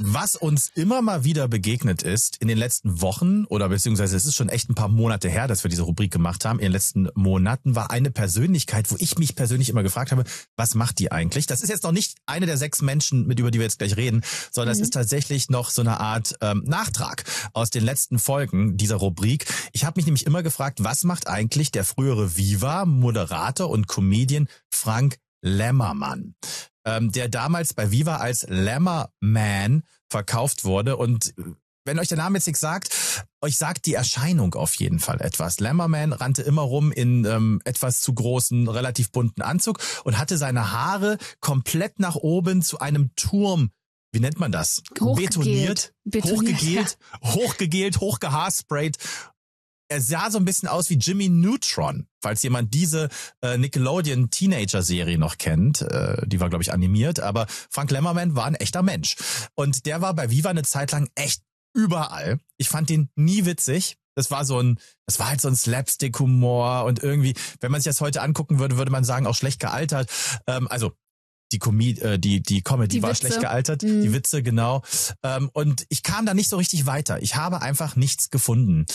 Was uns immer mal wieder begegnet ist in den letzten Wochen oder beziehungsweise es ist schon echt ein paar Monate her, dass wir diese Rubrik gemacht haben, in den letzten Monaten war eine Persönlichkeit, wo ich mich persönlich immer gefragt habe, was macht die eigentlich? Das ist jetzt noch nicht eine der 6 Menschen, über die wir jetzt gleich reden, sondern es ist tatsächlich noch so eine Art Nachtrag aus den letzten Folgen dieser Rubrik. Ich habe mich nämlich immer gefragt, was macht eigentlich der frühere Viva-Moderator und Comedian Frank Lämmermann? Der damals bei Viva als Lämmerman verkauft wurde. Und wenn euch der Name jetzt nichts sagt, euch sagt die Erscheinung auf jeden Fall etwas. Lämmerman rannte immer rum in etwas zu großen, relativ bunten Anzug und hatte seine Haare komplett nach oben zu einem Turm, wie nennt man das? Betoniert. Hochgegelt, hochgehaarsprayt. Er sah so ein bisschen aus wie Jimmy Neutron, falls jemand diese Nickelodeon-Teenager-Serie noch kennt. Die war, glaube ich, animiert. Aber Frank Lämmermann war ein echter Mensch. Und der war bei Viva eine Zeit lang echt überall. Ich fand ihn nie witzig. Das war halt so ein Slapstick-Humor. Und irgendwie, wenn man sich das heute angucken würde, würde man sagen, auch schlecht gealtert. Die Comedy war schlecht gealtert, die Witze, genau. Und ich kam da nicht so richtig weiter. Ich habe einfach nichts gefunden.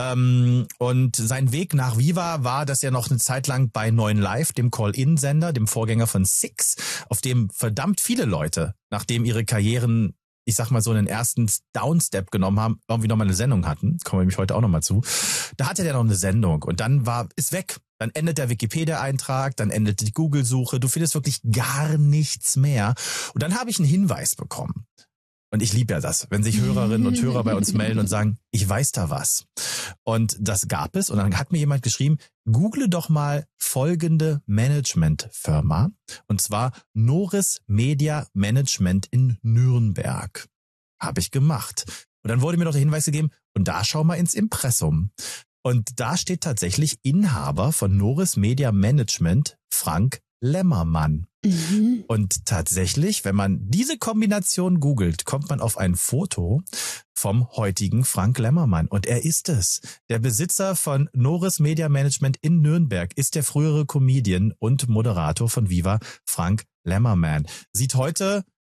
Und sein Weg nach Viva war, dass er noch eine Zeit lang bei 9 Live, dem Call-In-Sender, dem Vorgänger von Six, auf dem verdammt viele Leute, nachdem ihre Karrieren, ich sag mal so einen ersten Downstep genommen haben, irgendwie nochmal eine Sendung hatten. Kommen wir nämlich heute auch nochmal zu. Da hatte der noch eine Sendung und dann ist weg. Dann endet der Wikipedia-Eintrag, dann endet die Google-Suche. Du findest wirklich gar nichts mehr. Und dann habe ich einen Hinweis bekommen. Und ich liebe ja das, wenn sich Hörerinnen und Hörer bei uns melden und sagen, ich weiß da was. Und das gab es. Und dann hat mir jemand geschrieben, google doch mal folgende Managementfirma. Und zwar Norris Media Management in Nürnberg. Habe ich gemacht. Und dann wurde mir noch der Hinweis gegeben, und da schau mal ins Impressum. Und da steht tatsächlich Inhaber von Norris Media Management, Frank Lämmermann. Und tatsächlich, wenn man diese Kombination googelt, kommt man auf ein Foto vom heutigen Frank Lämmermann. Und er ist es. Der Besitzer von Norris Media Management in Nürnberg ist der frühere Comedian und Moderator von Viva, Frank Lämmermann. Sieht heute